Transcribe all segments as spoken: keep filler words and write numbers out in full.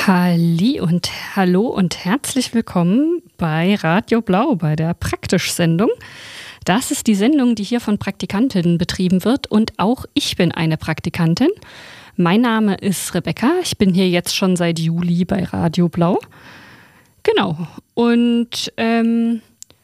Halli und hallo und herzlich willkommen bei Radio Blau, bei der Praktisch-Sendung. Das ist die Sendung, die hier von Praktikantinnen betrieben wird und auch ich bin eine Praktikantin. Mein Name ist Rebecca, ich bin hier jetzt schon seit Juli bei Radio Blau. Genau, und ähm,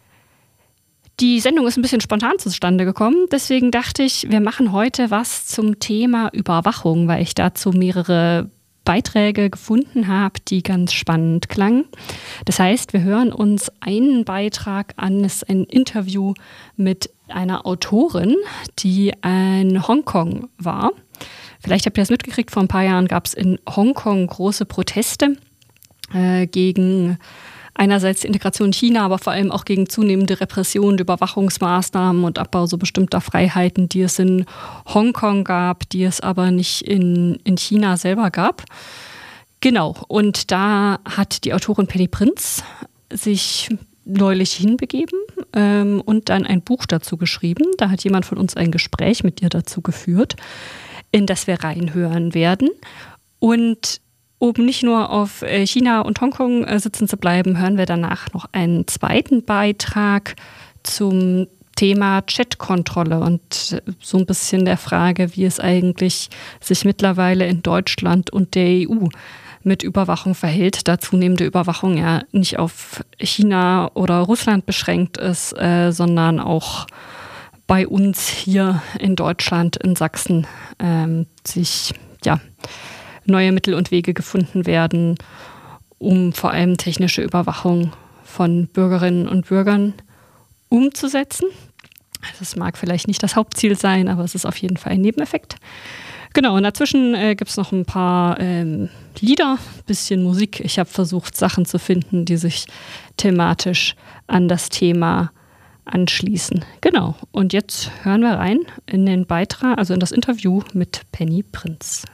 die Sendung ist ein bisschen spontan zustande gekommen, deswegen dachte ich, wir machen heute was zum Thema Überwachung, weil ich dazu mehrere Beiträge gefunden habe, die ganz spannend klangen. Das heißt, wir hören uns einen Beitrag an, das ist ein Interview mit einer Autorin, die in Hongkong war. Vielleicht habt ihr das mitgekriegt, vor ein paar Jahren gab es in Hongkong große Proteste äh, gegen einerseits die Integration in China, aber vor allem auch gegen zunehmende Repression, Überwachungsmaßnahmen und Abbau so bestimmter Freiheiten, die es in Hongkong gab, die es aber nicht in, in China selber gab. Genau, und da hat die Autorin Penny Prinz sich neulich hinbegeben ähm, und dann ein Buch dazu geschrieben. Da hat jemand von uns ein Gespräch mit ihr dazu geführt, in das wir reinhören werden. Und um nicht nur auf China und Hongkong sitzen zu bleiben, hören wir danach noch einen zweiten Beitrag zum Thema Chatkontrolle und so ein bisschen der Frage, wie es eigentlich sich mittlerweile in Deutschland und der E U mit Überwachung verhält, da zunehmende Überwachung ja nicht auf China oder Russland beschränkt ist, äh, sondern auch bei uns hier in Deutschland, in Sachsen, ähm, sich ja neue Mittel und Wege gefunden werden, um vor allem technische Überwachung von Bürgerinnen und Bürgern umzusetzen. Das mag vielleicht nicht das Hauptziel sein, aber es ist auf jeden Fall ein Nebeneffekt. Genau, und dazwischen äh, gibt es noch ein paar ähm, Lieder, ein bisschen Musik. Ich habe versucht, Sachen zu finden, die sich thematisch an das Thema anschließen. Genau, und jetzt hören wir rein in den Beitrag, also in das Interview mit Penny Prinz.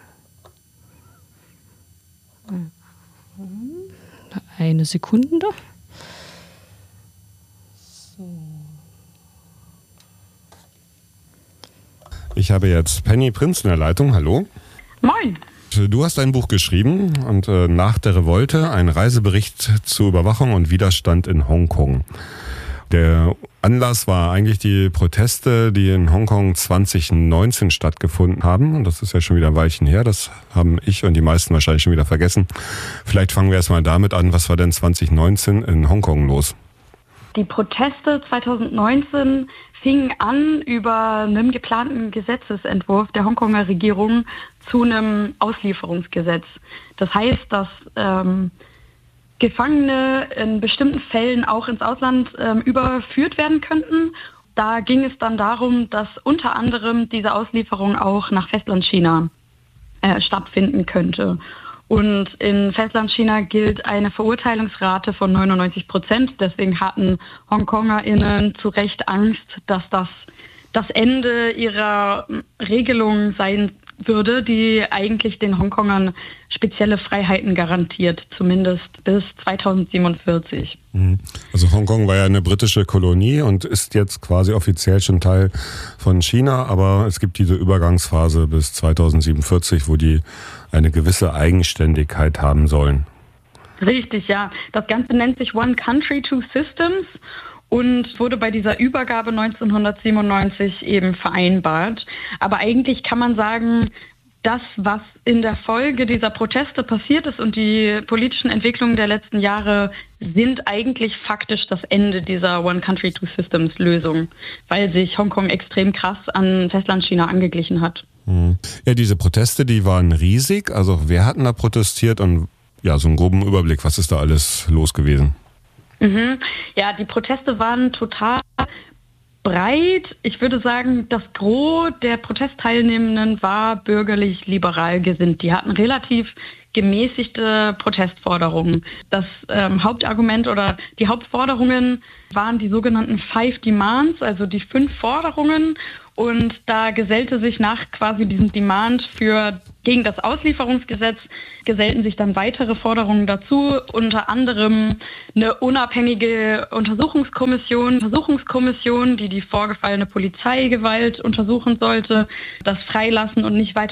Eine Sekunde. So. Ich habe jetzt Penny Prinz in der Leitung. Hallo. Moin. Du hast ein Buch geschrieben und äh, nach der Revolte ein Reisebericht zur Überwachung und Widerstand in Hongkong. Der Anlass war eigentlich die Proteste, die in Hongkong zwanzig neunzehn stattgefunden haben. Und das ist ja schon wieder ein Weilchen her. Das haben ich und die meisten wahrscheinlich schon wieder vergessen. Vielleicht fangen wir erstmal damit an. Was war denn zwanzig neunzehn in Hongkong los? Die Proteste zwanzig neunzehn fingen an über einen geplanten Gesetzesentwurf der Hongkonger Regierung zu einem Auslieferungsgesetz. Das heißt, dass ähm, Gefangene in bestimmten Fällen auch ins Ausland äh, überführt werden könnten. Da ging es dann darum, dass unter anderem diese Auslieferung auch nach Festlandchina äh, stattfinden könnte. Und in Festlandchina gilt eine Verurteilungsrate von neunundneunzig Prozent. Deswegen hatten HongkongerInnen zu Recht Angst, dass das das Ende ihrer Regelung sein würde, die eigentlich den Hongkongern spezielle Freiheiten garantiert, zumindest bis zweitausendsiebenundvierzig. Also Hongkong war ja eine britische Kolonie und ist jetzt quasi offiziell schon Teil von China, aber es gibt diese Übergangsphase bis zweitausendsiebenundvierzig, wo die eine gewisse Eigenständigkeit haben sollen. Richtig, ja. Das Ganze nennt sich One Country, Two Systems und wurde bei dieser Übergabe neunzehnhundertsiebenundneunzig eben vereinbart. Aber eigentlich kann man sagen, das, was in der Folge dieser Proteste passiert ist und die politischen Entwicklungen der letzten Jahre sind eigentlich faktisch das Ende dieser One Country, Two Systems Lösung, weil sich Hongkong extrem krass an Festlandchina angeglichen hat. Ja, diese Proteste, die waren riesig. Also wer hat denn da protestiert und ja, so einen groben Überblick, was ist da alles los gewesen? Mhm. Ja, die Proteste waren total breit. Ich würde sagen, das Gros der Protestteilnehmenden war bürgerlich-liberal gesinnt. Die hatten relativ gemäßigte Protestforderungen. Das ähm, Hauptargument oder die Hauptforderungen waren die sogenannten Five Demands, also die fünf Forderungen. Und da gesellte sich nach quasi diesem Demand für gegen das Auslieferungsgesetz gesellten sich dann weitere Forderungen dazu, unter anderem eine unabhängige Untersuchungskommission, Untersuchungskommission, die die vorgefallene Polizeigewalt untersuchen sollte, das Freilassen und nicht weiter